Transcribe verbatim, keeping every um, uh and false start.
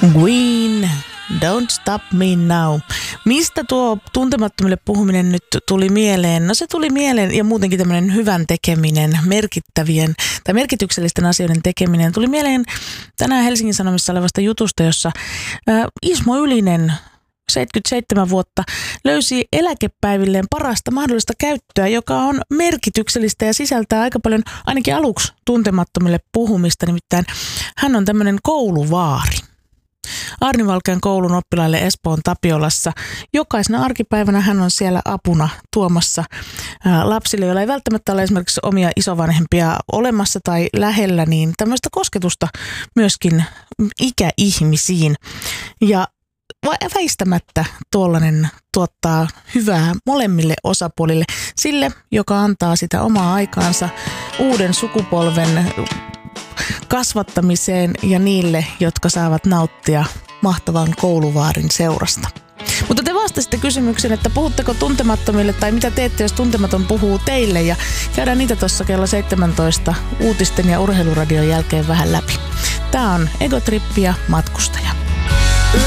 Queen, Don't Stop Me Now. Mistä tuo tuntemattomille puhuminen nyt tuli mieleen? No se tuli mieleen ja muutenkin tämmöinen hyvän tekeminen, merkittävien tai merkityksellisten asioiden tekeminen. Tuli mieleen tänään Helsingin Sanomissa olevasta jutusta, jossa ä, Ismo Ylinen, seitsemänkymmentäseitsemän vuotta, löysi eläkepäivilleen parasta mahdollista käyttöä, joka on merkityksellistä ja sisältää aika paljon, ainakin aluksi tuntemattomille puhumista. Nimittäin hän on tämmöinen kouluvaari. Arnivalkean koulun oppilaille Espoon Tapiolassa. Jokaisena arkipäivänä hän on siellä apuna tuomassa ää, lapsille, joilla ei välttämättä ole esimerkiksi omia isovanhempia olemassa tai lähellä, niin tämmöistä kosketusta myöskin ikäihmisiin. Ja väistämättä tuollainen tuottaa hyvää molemmille osapuolille, sille, joka antaa sitä omaa aikaansa uuden sukupolven kasvattamiseen ja niille, jotka saavat nauttia mahtavan kouluvaarin seurasta. Mutta te vastasitte kysymykseen, että puhutteko tuntemattomille tai mitä teette, jos tuntematon puhuu teille, ja käydään niitä tuossa kello seitsemäntoista uutisten ja urheiluradion jälkeen vähän läpi. Tää on Egotrippi ja Matkustaja.